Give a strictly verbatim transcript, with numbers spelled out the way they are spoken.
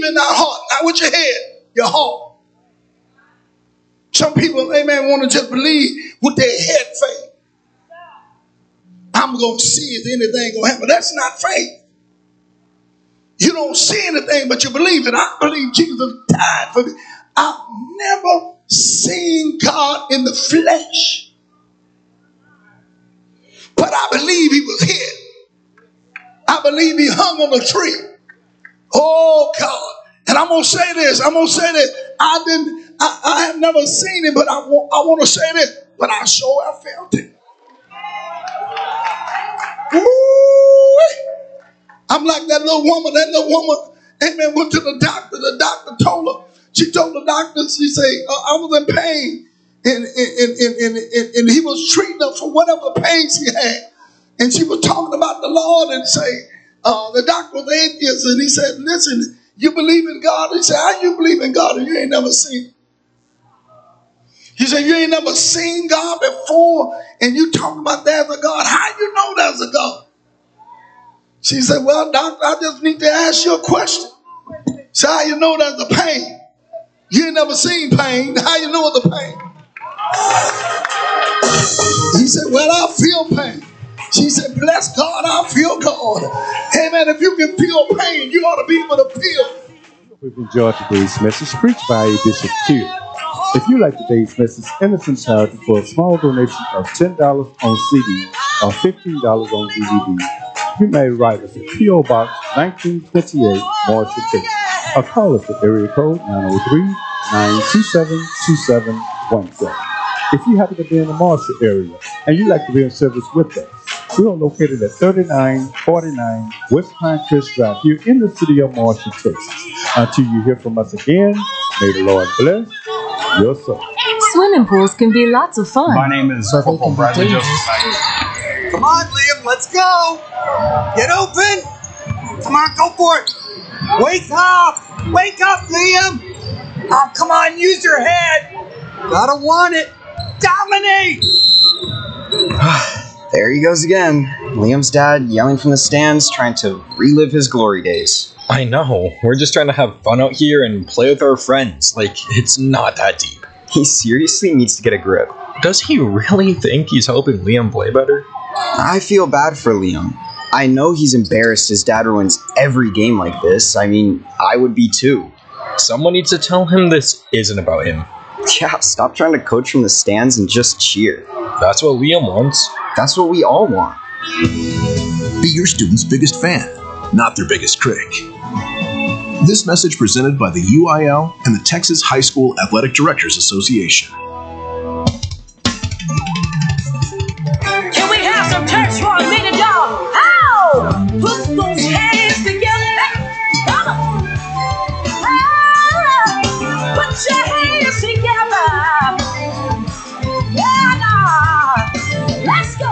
in our heart, not with your head, your heart. Some people, amen, want to just believe with their head faith. I'm going to see if anything going to happen. That's not faith. You don't see anything, but you believe it. I believe Jesus died for me. I've never seen God in the flesh, but I believe he was here. I believe he hung on a tree. Oh, God. And I'm going to say this. I'm going to say this. I didn't, I, I have never seen him, but I want, I want to say this, but I sure have felt it. Ooh. I'm like that little woman, that little woman, amen, went to the doctor. The doctor told her, she told the doctor, she said, uh, I was in pain. And, and, and, and, and, and he was treating her for whatever pain she had. And she was talking about the Lord and say, uh, the doctor was atheist. And he said, listen, you believe in God? He said, how you believe in God and you ain't never seen? He said, you ain't never seen God before and you talking about there's a God. How you know there's a God? She said, well, doctor, I just need to ask you a question. So how you know there's a pain? You ain't never seen pain. How you know it's a pain? He said, well, I feel pain. She said, bless God, I feel God. Hey, man, if you can feel pain, you ought to be able to feel. We've enjoyed today's message preached by Bishop Q. If you like today's message, Innocent Charity for a small donation of ten dollars on C D or fifteen dollars on D V D, you may write us at P O Box nineteen twenty-eight, Marshall, Texas, or call us at area code nine oh three, nine two seven, two seven one seven. If you happen to be in the Marshall area and you'd like to be in service with us, we are located at thirty-nine forty-nine West Pinecrest Drive here in the city of Marshall, Texas. Until you hear from us again, may the Lord bless your soul. Swimming pools can be lots of fun. My name is Corporal Bradley Joseph. Come on, Liam, let's go. Get open. Come on, go for it. Wake up. Wake up, Liam. Oh, come on, use your head. Gotta want it. Dominate. There he goes again. Liam's dad yelling from the stands, trying to relive his glory days. I know. We're just trying to have fun out here and play with our friends. Like, it's not that deep. He seriously needs to get a grip. Does he really think he's helping Liam play better? I feel bad for Liam. I know he's embarrassed his dad ruins every game like this. I mean, I would be too. Someone needs to tell him this isn't about him. Yeah, stop trying to coach from the stands and just cheer. That's what Liam wants. That's what we all want. Be your student's biggest fan, not their biggest critic. This message presented by the U I L and the Texas High School Athletic Directors Association. Can we have some church for a minute?